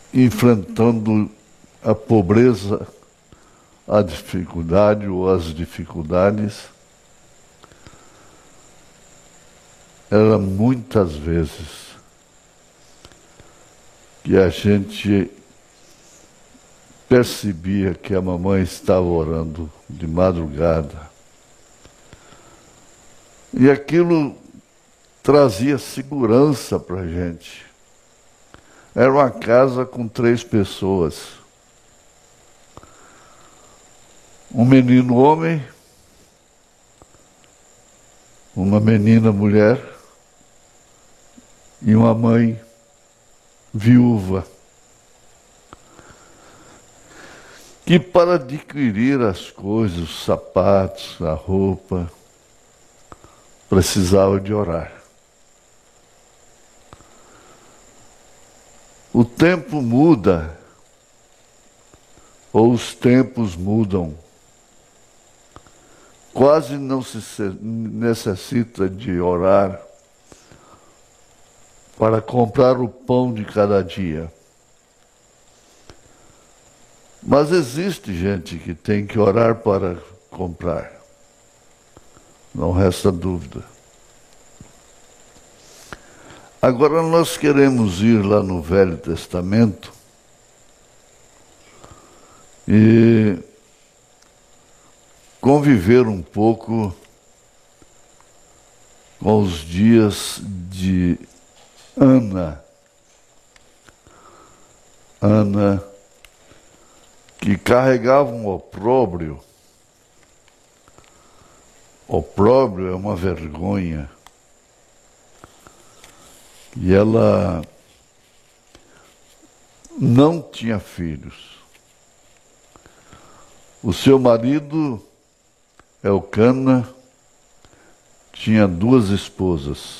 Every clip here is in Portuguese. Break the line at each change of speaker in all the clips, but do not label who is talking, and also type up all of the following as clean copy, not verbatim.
enfrentando a pobreza, a dificuldade ou as dificuldades, era muitas vezes que a gente percebia que a mamãe estava orando de madrugada. E aquilo trazia segurança para a gente. Era uma casa com 3 pessoas. Um menino homem, uma menina mulher e uma mãe viúva, que para adquirir as coisas, os sapatos, a roupa, precisava de orar. O tempo muda, ou os tempos mudam. Quase não se necessita de orar para comprar o pão de cada dia. Mas existe gente que tem que orar para comprar. Não resta dúvida. Agora nós queremos ir lá no Velho Testamento e conviver um pouco com os dias de Ana. Ana, que carregava um opróbrio. Opróbrio é uma vergonha. E ela não tinha filhos. O seu marido, Elcana, tinha 2 esposas.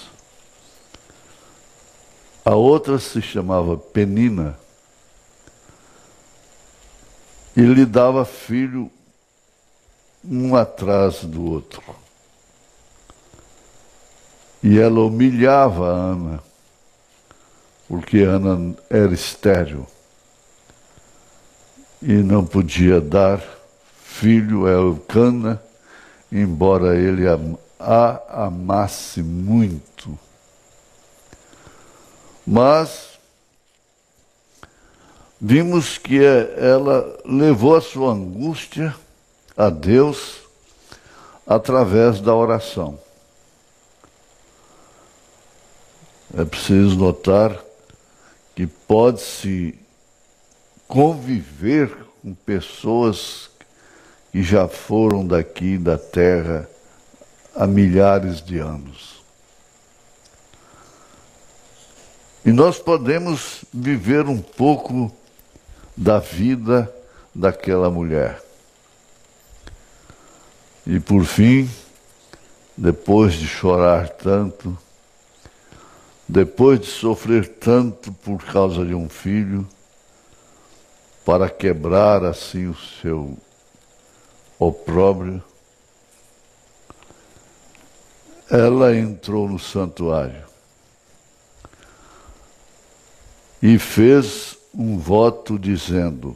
A outra se chamava Penina e lhe dava filho um atrás do outro. E ela humilhava a Ana, porque Ana era estéril e não podia dar filho a Elcana, embora ele a amasse muito. Mas vimos que ela levou a sua angústia a Deus através da oração. É preciso notar que pode-se conviver com pessoas que já foram daqui da terra há milhares de anos. E nós podemos viver um pouco da vida daquela mulher. E por fim, depois de chorar tanto, depois de sofrer tanto por causa de um filho, para quebrar assim o seu opróbrio, ela entrou no santuário e fez um voto dizendo: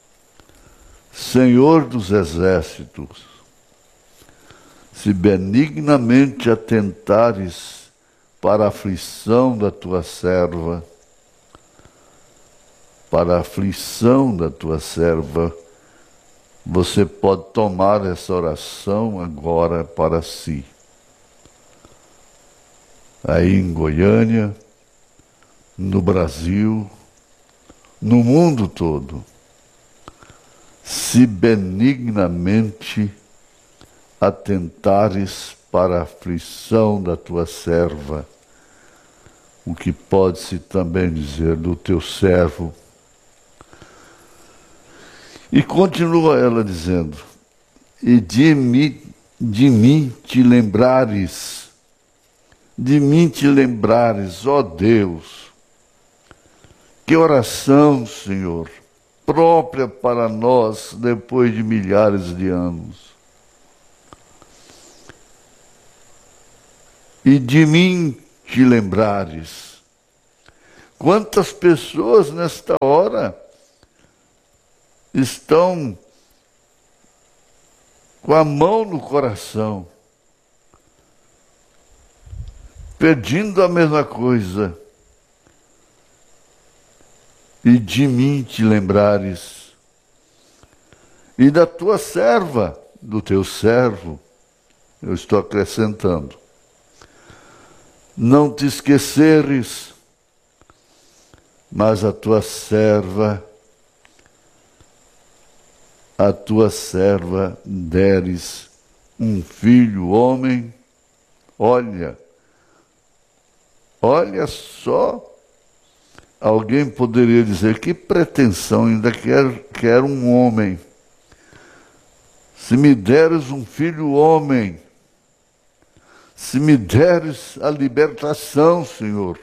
Senhor dos exércitos, se benignamente atentares para a aflição da tua serva, você pode tomar essa oração agora para si. Aí em Goiânia, no Brasil, no mundo todo, se benignamente atentares para a aflição da tua serva, o que pode-se também dizer do teu servo. E continua ela dizendo: e de mim te lembrares, ó Deus. Que oração, Senhor, própria para nós depois de milhares de anos. E de mim te lembrares, Quantas pessoas nesta hora estão com a mão no coração, pedindo a mesma coisa, e de mim te lembrares, e da tua serva, do teu servo, eu estou acrescentando, não te esqueceres, mas a tua serva deres um filho homem. Olha só, alguém poderia dizer, que pretensão, ainda quer um homem. Se me deres um filho homem, se me deres a libertação, Senhor.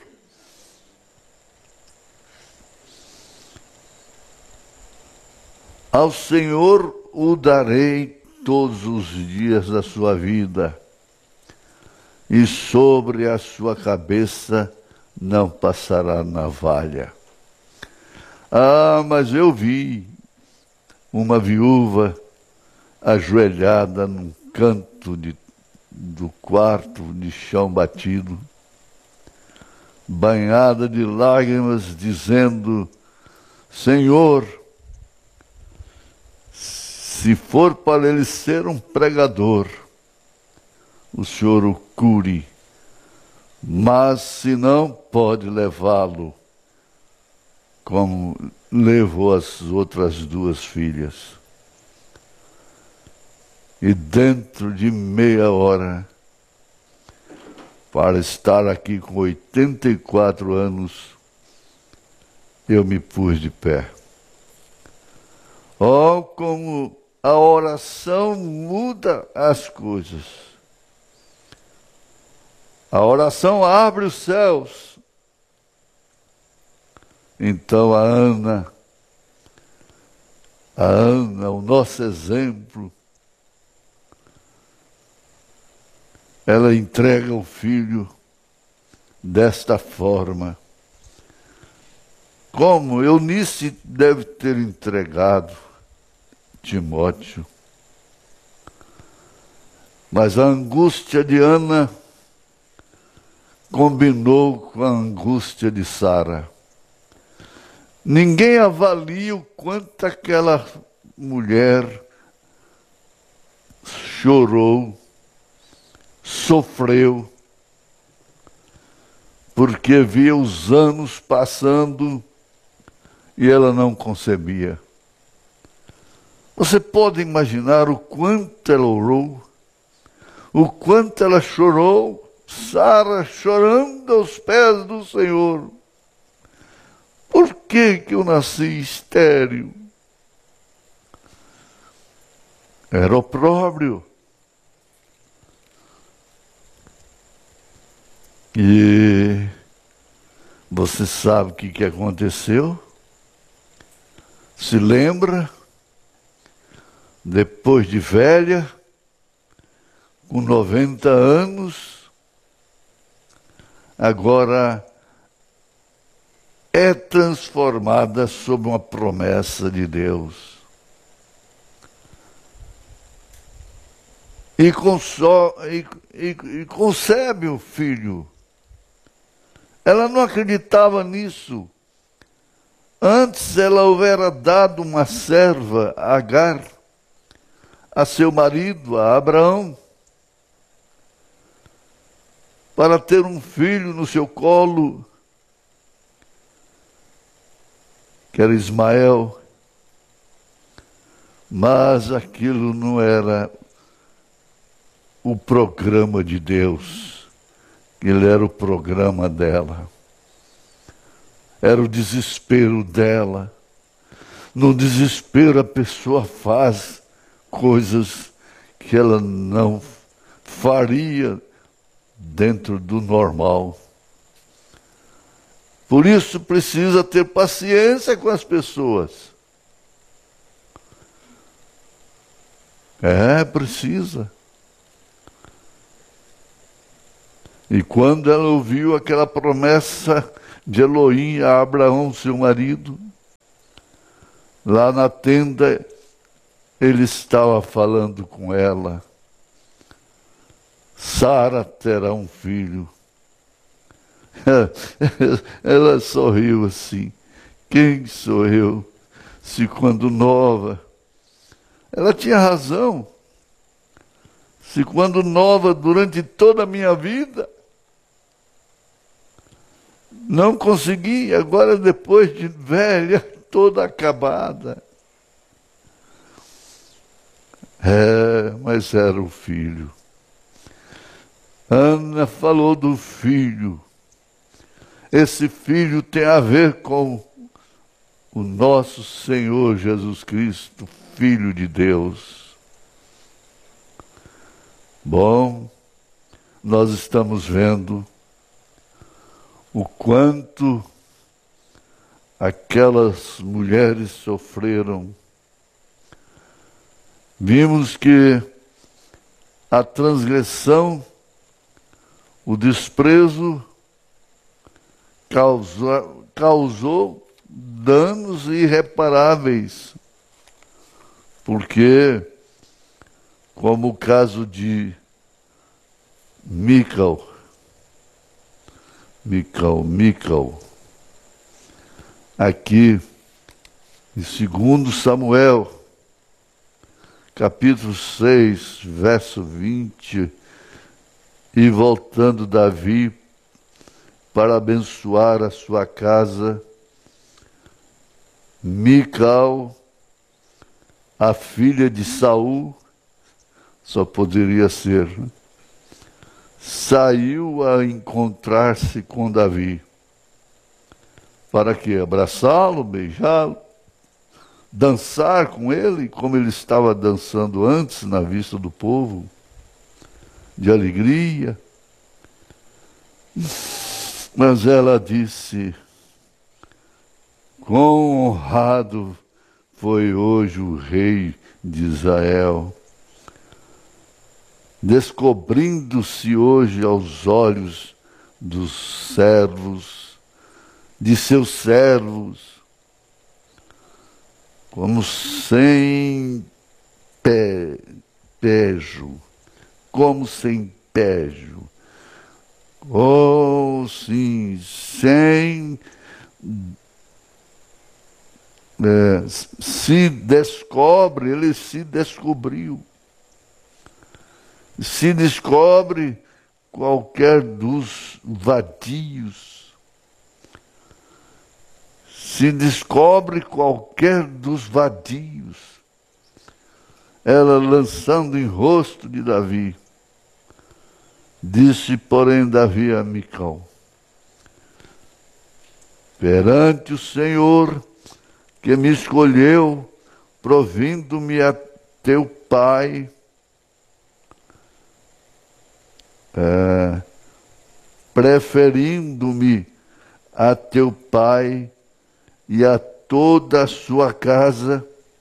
Ao Senhor o darei todos os dias da sua vida, e sobre a sua cabeça não passará navalha. Ah, mas eu vi uma viúva ajoelhada num canto do quarto de chão batido, banhada de lágrimas, dizendo: Senhor, se for para ele ser um pregador, o Senhor o cure, mas se não, pode levá-lo, como levou as outras duas filhas. E dentro de meia hora, para estar aqui com 84 anos, eu me pus de pé. Oh, como a oração muda as coisas. A oração abre os céus. Então a Ana, o nosso exemplo, ela entrega o filho desta forma. Como Eunice deve ter entregado Timóteo. Mas a angústia de Ana combinou com a angústia de Sara. Ninguém avalia o quanto aquela mulher chorou, sofreu, porque via os anos passando e ela não concebia. Você pode imaginar o quanto ela orou, o quanto ela chorou, Sara chorando aos pés do Senhor. Por que eu nasci estéril? Era opróbrio. E você sabe o que aconteceu? Se lembra? Depois de velha, com 90 anos, agora é transformada sob uma promessa de Deus. E concebe o filho. Ela não acreditava nisso. Antes ela houvera dado uma serva, Agar, a seu marido, a Abraão, para ter um filho no seu colo, que era Ismael. Mas aquilo não era o programa de Deus, ele era o programa dela. Era o desespero dela. No desespero a pessoa faz coisas que ela não faria dentro do normal. Por isso precisa ter paciência com as pessoas. Precisa. E quando ela ouviu aquela promessa de Elohim a Abraão, seu marido. Lá na tenda, ele estava falando com ela. Sara terá um filho. Ela sorriu assim. Quem sou eu? Se quando nova... Ela tinha razão. Se quando nova, durante toda a minha vida, não consegui, agora depois de velha, toda acabada. Mas era o filho. Ana falou do filho. Esse filho tem a ver com o nosso Senhor Jesus Cristo, Filho de Deus. Bom, nós estamos vendo o quanto aquelas mulheres sofreram. Vimos que a transgressão, o desprezo, causou danos irreparáveis. Porque, como o caso de Mical, aqui em 2 Samuel, capítulo 6, verso 20, e voltando Davi para abençoar a sua casa, Mical, a filha de Saul, só poderia ser, né? Saiu a encontrar-se com Davi. Para quê? Abraçá-lo, beijá-lo, dançar com ele, como ele estava dançando antes na vista do povo, de alegria. Mas ela disse: quão honrado foi hoje o rei de Israel, descobrindo-se hoje aos olhos dos servos, de seus servos, como sem pejo, como sem pejo. Oh, sim, sem... se descobre, ele se descobriu. Se descobre qualquer dos vadios. Se descobre qualquer dos vadios. Ela lançando em rosto de Davi. Disse, porém, Davi a Mical: perante o Senhor que me escolheu, provindo-me a teu pai, preferindo-me a teu pai e a toda a sua casa,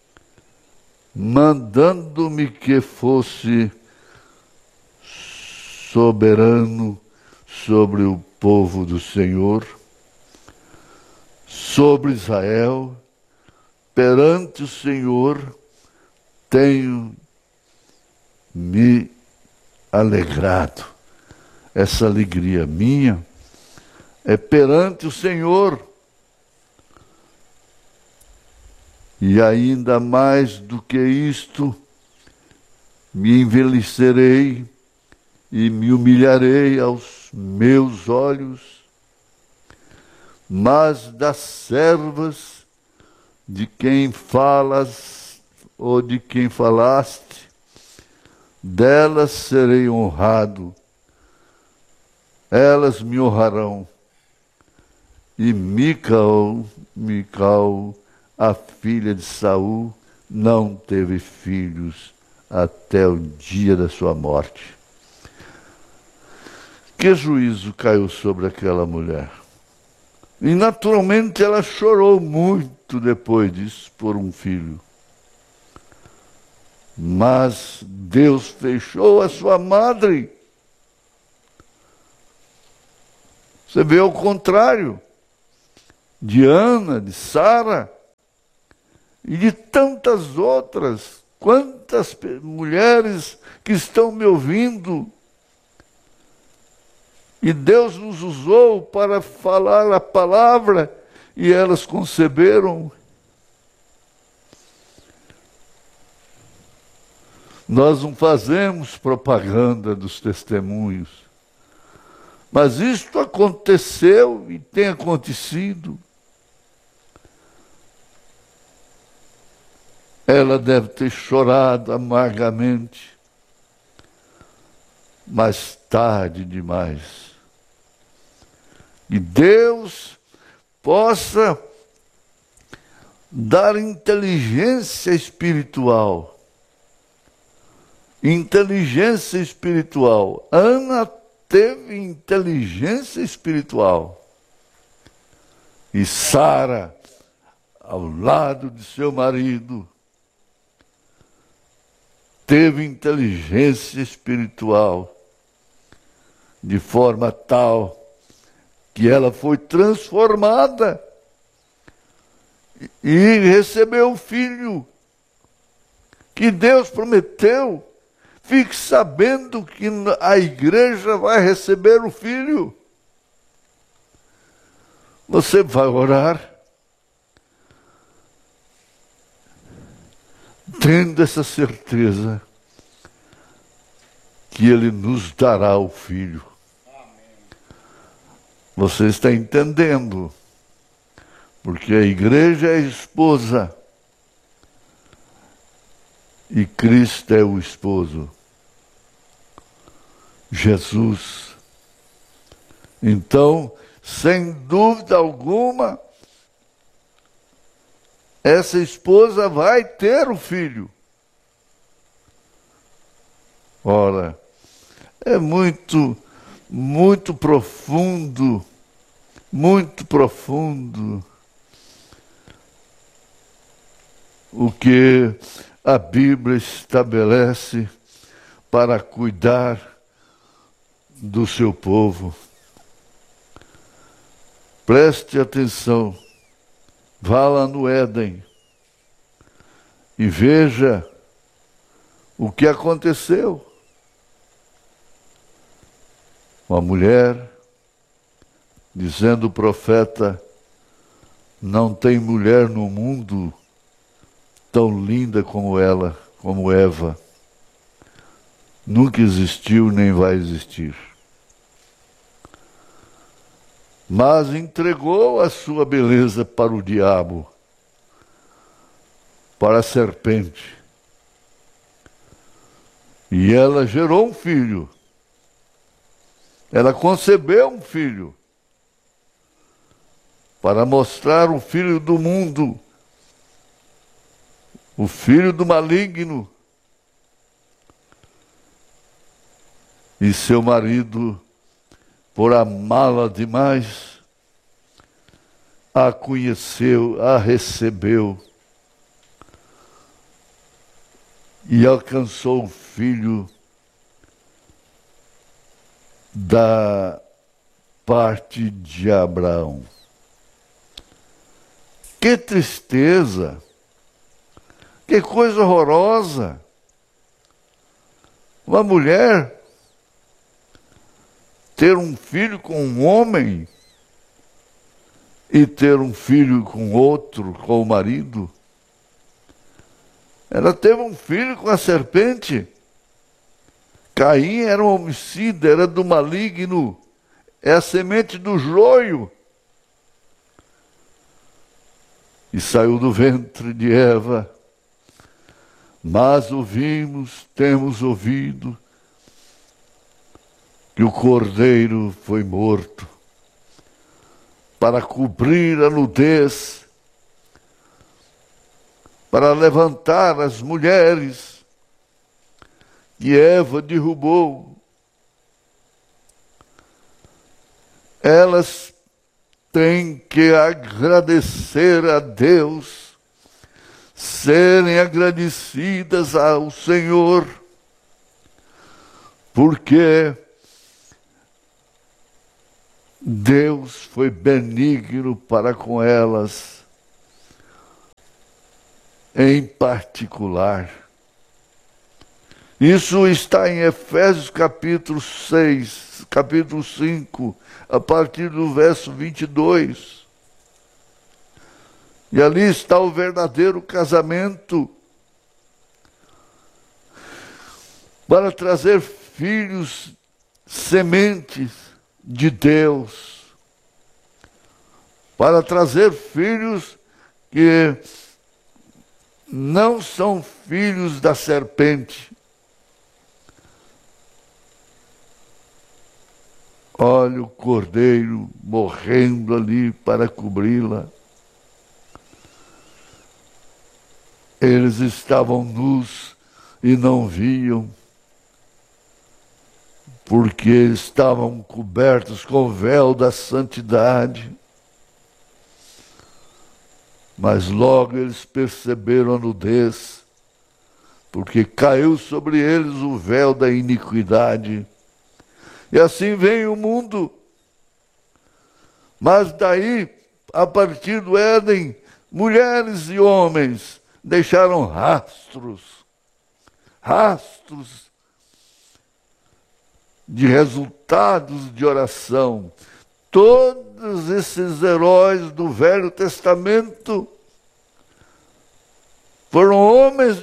mandando-me que fosse soberano sobre o povo do Senhor, sobre Israel. Perante o Senhor tenho me alegrado. Essa alegria minha é perante o Senhor. E ainda mais do que isto, me envelhecerei e me humilharei aos meus olhos, mas das servas de quem falas ou de quem falaste, delas serei honrado, elas me honrarão. E Mical, a filha de Saul, não teve filhos até o dia da sua morte. Que juízo caiu sobre aquela mulher? E naturalmente ela chorou muito depois disso por um filho. Mas Deus fechou a sua madre. Você vê o contrário. de Ana, de Sara e de tantas outras. Quantas mulheres que estão me ouvindo. E Deus nos usou para falar a palavra e elas conceberam. Nós não fazemos propaganda dos testemunhos, mas isto aconteceu e tem acontecido. Ela deve ter chorado amargamente, mas tarde demais. E Deus possa dar inteligência espiritual. Inteligência espiritual. Ana teve inteligência espiritual. E Sara, ao lado de seu marido, teve inteligência espiritual, de forma tal que ela foi transformada e recebeu o filho que Deus prometeu. Fique sabendo que a igreja vai receber o filho. Você vai orar tendo essa certeza que Ele nos dará o filho. Você está entendendo? Porque a igreja é a esposa e Cristo é o esposo. Jesus. Então, sem dúvida alguma, essa esposa vai ter o filho. Ora, é muito profundo, o que a Bíblia estabelece para cuidar do seu povo. Preste atenção, vá lá no Éden e veja o que aconteceu. Uma mulher, dizendo o profeta, não tem mulher no mundo tão linda como ela, como Eva. Nunca existiu nem vai existir. Mas entregou a sua beleza para o diabo, para a serpente. E ela gerou um filho. Ela concebeu um filho para mostrar o filho do mundo, o filho do maligno. E seu marido, por amá-la demais, a conheceu, a recebeu e alcançou o filho da parte de Abraão. Que tristeza! Que coisa horrorosa! Uma mulher ter um filho com um homem e ter um filho com outro, com o marido. Ela teve um filho com a serpente. Caim era um homicida, era do maligno, é a semente do joio. E saiu do ventre de Eva. Mas ouvimos, temos ouvido, que o cordeiro foi morto para cobrir a nudez, para levantar as mulheres que Eva derrubou. Elas têm que agradecer a Deus, serem agradecidas ao Senhor, porque Deus foi benigno para com elas, em particular. Isso está em Efésios capítulo 6, capítulo 5, a partir do verso 22. E ali está o verdadeiro casamento, para trazer filhos sementes de Deus, para trazer filhos que não são filhos da serpente. Olha o cordeiro morrendo ali para cobri-la. Eles estavam nus e não viam, porque estavam cobertos com o véu da santidade. Mas logo eles perceberam a nudez, porque caiu sobre eles o véu da iniquidade. E assim vem o mundo. Mas daí, a partir do Éden, mulheres e homens deixaram rastros de resultados de oração. Todos esses heróis do Velho Testamento foram homens